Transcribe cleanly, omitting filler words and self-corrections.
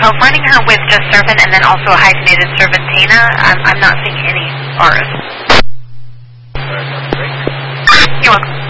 running her with just Servant and then also a hyphenated Servantina, I'm not seeing any R's. You're welcome.